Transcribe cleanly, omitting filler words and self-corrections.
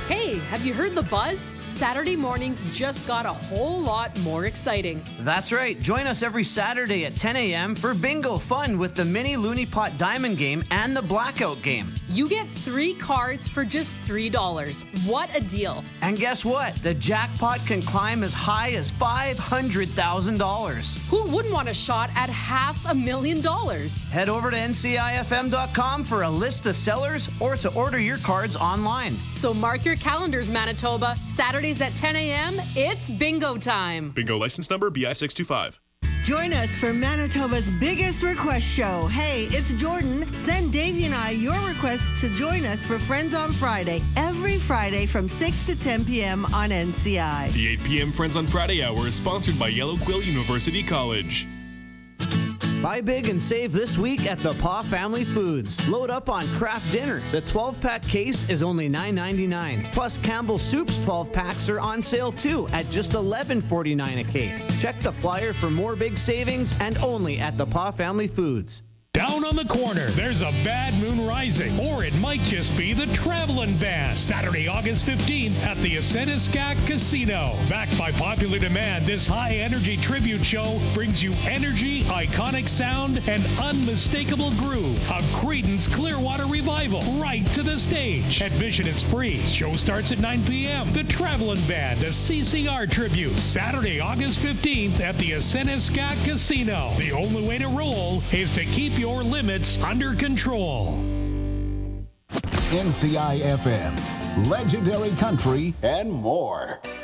Hey, have you heard the buzz? Saturday mornings just got a whole lot more exciting. That's right. Join us every Saturday at 10 a.m. for bingo fun with the mini Looney Pot Diamond game and the Blackout game. You get 3 cards for just $3. What a deal. And guess what? The jackpot can climb as high as $500,000. Who wouldn't want a shot at $500,000? Head over to ncifm.com for a list of sellers or to order your cards online. So mark your calendars, Manitoba. Saturdays at 10 a.m., it's bingo time. Bingo license number BI625. Join us for Manitoba's biggest request show. Hey, it's Jordan. Send Davey and I your request to join us for Friends on Friday. Every Friday from 6 to 10 p.m. on NCI. The 8 p.m. Friends on Friday hour is sponsored by Yellow Quill University College. Buy big and save this week at the Paw Family Foods. Load up on Kraft Dinner. The 12-pack case is only $9.99. Plus, Campbell's Soup's 12-packs are on sale too at just $11.49 a case. Check the flyer for more big savings and only at the Paw Family Foods. Down on the corner, there's a bad moon rising, or it might just be the Travelin' Band. Saturday, August 15th at the Aseniskak Casino. Backed by popular demand, this high-energy tribute show brings you energy, iconic sound, and unmistakable groove. A Creedence Clearwater revival right to the stage. Admission is free. Show starts at 9 p.m. The Travelin' Band, a CCR tribute. Saturday, August 15th at the Aseniskak Casino. The only way to roll is to keep your limits under control. NCI FM, legendary country, and more.